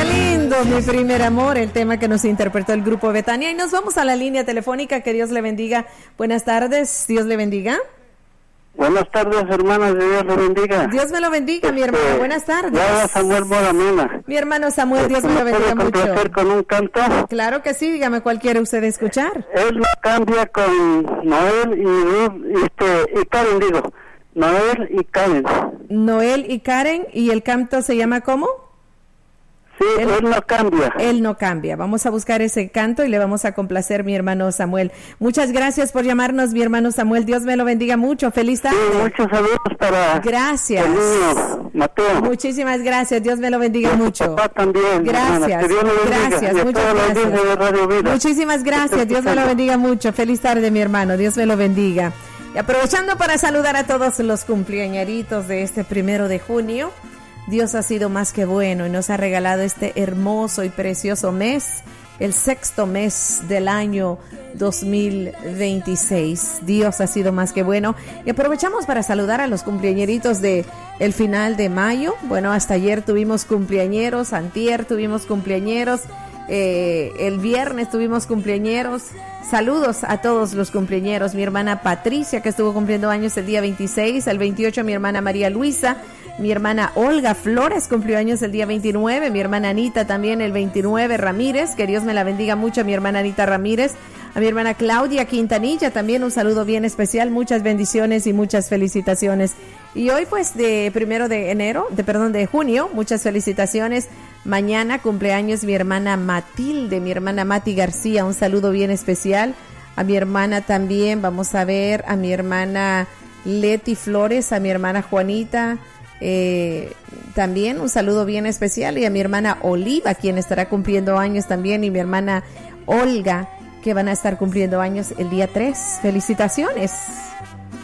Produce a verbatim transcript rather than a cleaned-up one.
Qué lindo, mi primer amor, el tema que nos interpretó el grupo Betania. Y nos vamos a la línea telefónica. Que Dios le bendiga. Buenas tardes, Dios le bendiga. Buenas tardes, hermanas, Dios le bendiga. Dios me lo bendiga, este, mi hermano. Buenas tardes. Ya, Samuel Moramena. Mi hermano Samuel, Dios me lo bendiga mucho. Con un canto? Claro que sí, dígame cuál quiere usted escuchar. Él lo cambia con Noel y Ruth, este, y Karen, digo. Noel y Karen. Noel y Karen, ¿y el canto se llama cómo? Sí, él, él no cambia. Él no cambia. Vamos a buscar ese canto y le vamos a complacer, mi hermano Samuel. Muchas gracias por llamarnos, mi hermano Samuel. Dios me lo bendiga mucho. Feliz tarde. Sí, muchos saludos para gracias. el niño, Mateo. Muchísimas gracias. Dios me lo bendiga mucho. Papá también. Gracias. Gracias. Muchas gracias. Muchísimas gracias. Dios me lo bendiga mucho. Feliz tarde, mi hermano. Dios me lo bendiga. Y aprovechando para saludar a todos los cumpleañeritos de este primero de junio. Dios ha sido más que bueno y nos ha regalado este hermoso y precioso mes, el sexto mes del año dos mil veintiséis. Dios ha sido más que bueno. Y aprovechamos para saludar a los cumpleañeritos de el final de mayo. Bueno, hasta ayer tuvimos cumpleañeros, antier tuvimos cumpleañeros, eh, el viernes tuvimos cumpleañeros. Saludos a todos los cumpleañeros. Mi hermana Patricia, que estuvo cumpliendo años el día veintiséis, el veintiocho mi hermana María Luisa. Mi hermana Olga Flores cumplió años el día veintinueve, mi hermana Anita también el veintinueve, Ramírez, que Dios me la bendiga mucho, a mi hermana Anita Ramírez, a mi hermana Claudia Quintanilla también un saludo bien especial, muchas bendiciones y muchas felicitaciones. Y hoy pues de primero de enero, de perdón, de junio, muchas felicitaciones. Mañana cumpleaños mi hermana Matilde, mi hermana Mati García, un saludo bien especial. A mi hermana también, vamos a ver, a mi hermana Leti Flores, a mi hermana Juanita, Eh, también un saludo bien especial, y a mi hermana Oliva, quien estará cumpliendo años también, y mi hermana Olga, que van a estar cumpliendo años el día tres. Felicitaciones.